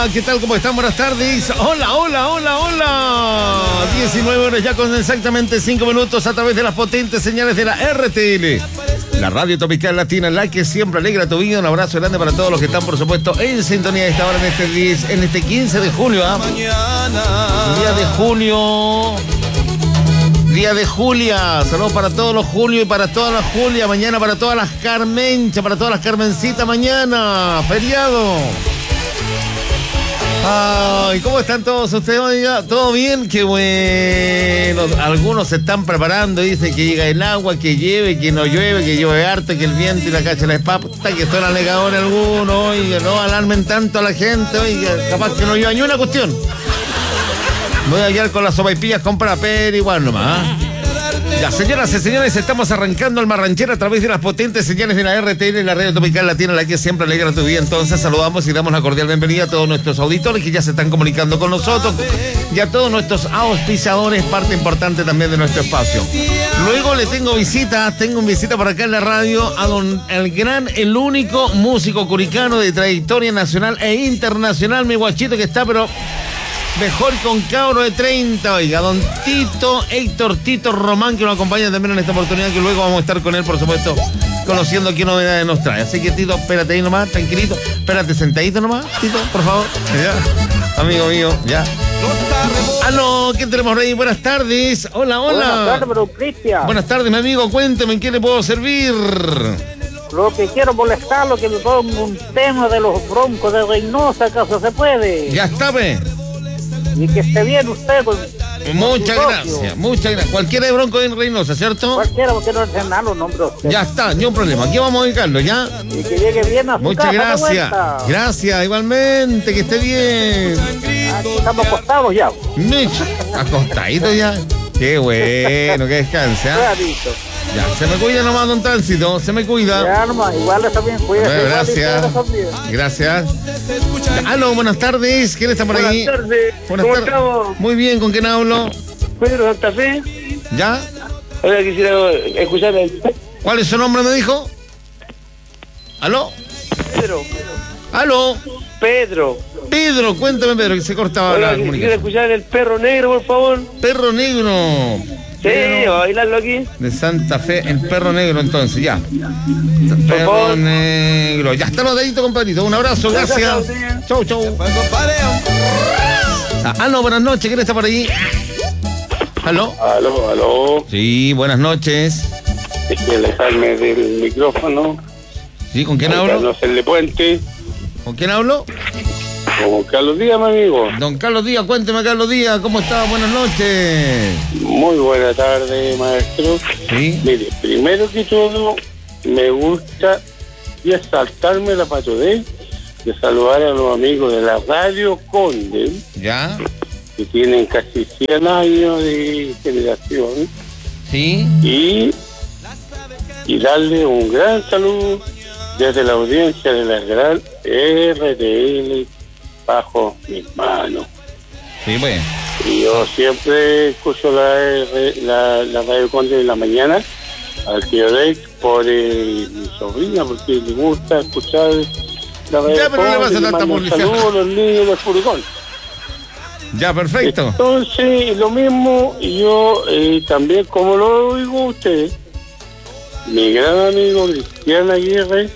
Hola, ¿qué tal? ¿Cómo están? Buenas tardes. Hola. 19 horas ya con exactamente 5 minutos a través de las potentes señales de la RTL. La radio tropical latina, la que siempre alegra tu vida. Un abrazo grande para todos los que están, por supuesto, en sintonía de esta hora en este 15 de julio. Día de julio. Día de Julia. Saludos para todos los Julio y para todas las Julia. Mañana para todas las Carmenchas, para todas las Carmencitas. Mañana, feriado. Ay, ¿cómo están todos ustedes? Oiga, ¿todo bien? Qué bueno. Algunos se están preparando, dicen que llega el agua, que llueve, que no llueve, que llueve harto, que el viento y la cacha la espata, que son alegadores algunos. Oiga, no alarmen tanto a la gente, oiga, capaz que no llueva ni una cuestión. Voy a llegar con las sopaipillas, compra pero igual nomás. Ya, señoras y señores, estamos arrancando el Marranchero a través de las potentes señales de la RTL, la radio tropical latina, la que siempre alegra tu vida. Entonces saludamos y damos la cordial bienvenida a todos nuestros auditores que ya se están comunicando con nosotros y a todos nuestros auspiciadores, parte importante también de nuestro espacio. Luego le tengo un visita por acá en la radio a el único músico curicano de trayectoria nacional e internacional, mi guachito que está, pero mejor con cabro de 30, oiga, don Héctor Tito Román, que nos acompaña también en esta oportunidad, que luego vamos a estar con él, por supuesto, conociendo qué novedades nos trae. Así que, Tito, espérate ahí nomás, tranquilito, espérate sentadito nomás, Tito, por favor. Ya, amigo mío, ya. Aló, ¿qué tenemos ahí? Buenas tardes. Hola. Buenas tardes, pero Cristian. Buenas tardes, mi amigo, cuénteme, ¿en qué le puedo servir? Lo que quiero molestarlo, que me ponga un tema de los Broncos de Reynosa, ¿acaso se puede? Ya está, ve. Y que esté bien usted con muchas gracias. Cualquiera de Bronco en Reynosa, ¿cierto? Cualquiera, porque no es nada los nombres. Ya está, ni un problema. Aquí vamos a dedicarlo, ¿ya? Y que llegue bien a su muchas casa. Muchas gracias. Gracias, igualmente, que esté bien. Aquí estamos acostados ya. Acostadito ya. Qué bueno, que descanse, ¿eh? Ya, se me cuida nomás, don Tránsito, se me cuida. Ya nomás, igual está bien, cuídate. Gracias. Gracias. Aló, buenas tardes, ¿quién está por ahí? Buenas tardes. ¿Cómo estamos? Muy bien, ¿con quién hablo? Pedro Santa Fe. ¿Ya? Ahora quisiera escuchar el... ¿Cuál es su nombre, me dijo? ¿Aló? Pedro. ¿Aló? Pedro, cuéntame, Pedro, que se cortaba la comunicación. Quisiera escuchar el Perro Negro, por favor. Perro Negro. Sí, a bailarlo aquí. De Santa Fe, el Perro Negro, entonces, ya. Perro Negro. Ya está notadito, compadrito. Un abrazo, gracias. Chau. Aló, buenas noches, ¿quién está por ahí? ¿Aló? Aló. Sí, buenas noches. Es que alejarme del micrófono. Sí, ¿con quién hablo? No hacerle puente. ¿Con quién hablo? Con Carlos Díaz, mi amigo. Don Carlos Díaz, cuénteme, Carlos Díaz, ¿cómo está? Buenas noches. Muy buena tarde, maestro. Sí. Mire, primero que todo, me gusta saltarme la patudez de saludar a los amigos de la Radio Conde. ¿Ya? Que tienen casi 100 años de generación. Sí. Y darle un gran saludo desde la audiencia de la gran RTL bajo mis manos. Sí, bueno. Y yo siempre escucho la Radio Conde en la mañana al tío Dex por mi sobrina, porque le gusta escuchar la Radio Conde. Ya, pero no le vas a dar tanta publicidad. Saludos a los niños del Furgón. Ya, perfecto. Entonces, lo mismo, yo también, como lo oigo usted, mi gran amigo Cristian Aguirre,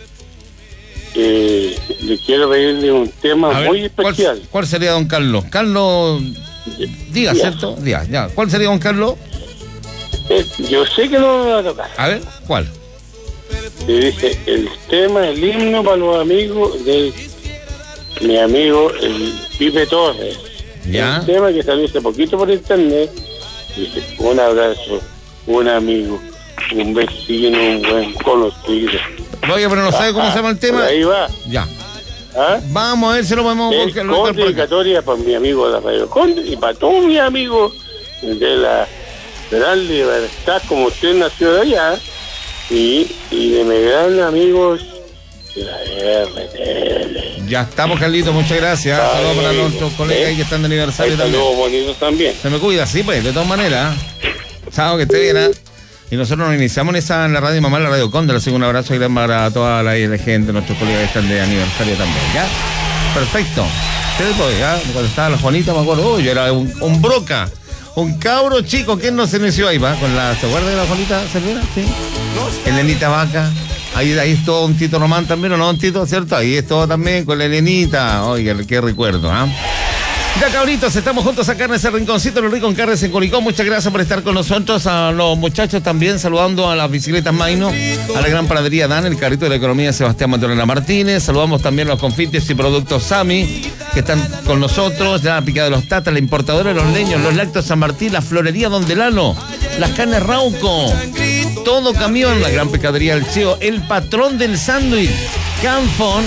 le quiero pedirle un tema muy especial. ¿Cuál sería, don Carlos? Carlos Díaz, ¿cierto? Díaz, ya. ¿Cuál sería, don Carlos? Yo sé que no me va a tocar. A ver, ¿cuál? Le dice el tema, el himno para los amigos de mi amigo el Pipe Torres. Ya. El tema que salió hace poquito por internet. Dice, un abrazo, un amigo, un vecino, un buen conocido. Oye, pero no sabe cómo se llama el tema. Ahí va. Ya. ¿Ah? Vamos a ver si lo podemos buscar. Con dedicatoria para mi amigo de la Radio Conde y para todos mis amigos de la Gran Libertad, como usted nació de allá, y de mis grandes amigos de la RTL. Ya estamos, Carlito, muchas gracias. Saludos para nuestros colegas que están de aniversario también. Saludos bonitos también. Se me cuida, sí, pues, de todas maneras. Chao, que esté bien, ¿eh? Y nosotros nos iniciamos en la radio Mamá, la Radio Conde. Le sigo un abrazo y gran para toda la gente, nuestros colegas que están de aniversario también, ¿ya? Perfecto. ustedes, pues, ya, cuando estaba la Juanita, me acuerdo, yo era un broca, un cabro chico, ¿quién no se inició ahí, va? ¿Se acuerda de la Juanita Cervera? Sí. Elenita Vaca, ahí es todo un Tito Román también, ¿o no, un Tito, cierto? Ahí es todo también con la Elenita, oiga, qué recuerdo, ¿ah? Ya, cabritos, estamos juntos acá en ese rinconcito, los ricos en Carnes en Curicó. Muchas gracias por estar con nosotros. A los muchachos también, saludando a las bicicletas Maino, a la gran panadería Dan, el carrito de la economía Sebastián Maturana Martínez. Saludamos también a los confites y productos Sami, que están con nosotros. Ya la Picada de los Tatas, la importadora de los leños, los lácteos San Martín, la florería Don Delano, las carnes Rauco, Todo Camión, la gran pescadería del Cheo, el patrón del sándwich, Canfón,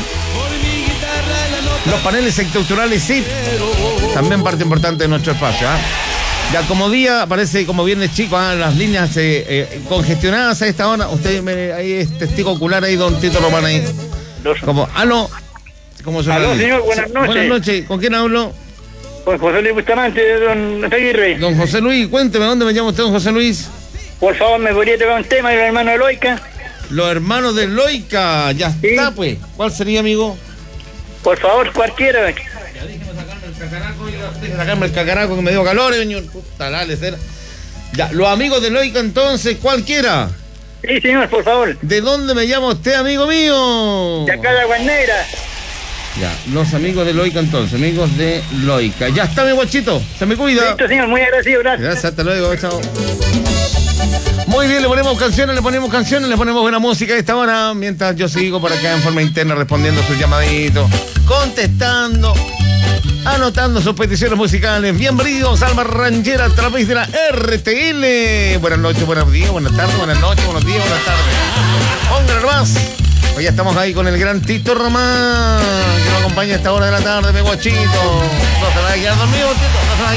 los paneles estructurales, sí, también parte importante de nuestro espacio, ¿eh? Ya como día, parece como viernes chico, las líneas congestionadas a esta hora. Usted ahí es testigo ocular ahí, don Tito Román ahí. Como, aló. ¿Cómo se aló, señor, buenas noches. Buenas noches, ¿con quién hablo? Con José Luis Bustamante, de don Aguirre. Don José Luis, cuénteme, ¿dónde me llama usted, don José Luis? Por favor, ¿me podría tocar un tema de los hermanos de Loica? Los hermanos de Loica, ya ¿sí? Está pues. ¿Cuál sería, amigo? Por favor, cualquiera. Ya déjeme sacarme el cacaraco que me dio calor, señor. Puta, dale, será. Ya, los amigos de Loica entonces, cualquiera. Sí, señor, por favor. ¿De dónde me llama usted, amigo mío? De acá de Aguanegra. Ya, los amigos de Loica entonces, amigos de Loica. Ya está, mi guachito, se me cuida. Listo, señor, muy agradecido, gracias. Gracias, hasta luego, chao. Muy bien, le ponemos canciones, le ponemos buena música a esta hora, mientras yo sigo por acá en forma interna respondiendo sus llamaditos, contestando, anotando sus peticiones musicales. Bienvenidos a Alma Ranchera a través de la RTL. Buenas noches, buenos días, buenas tardes, buenas noches, buenos días, buenas tardes. Pónganlo más. Hoy ya estamos ahí con el gran Tito Román, que nos acompaña a esta hora de la tarde, mi guachito. No se va a quedar dormido, Tito, no se va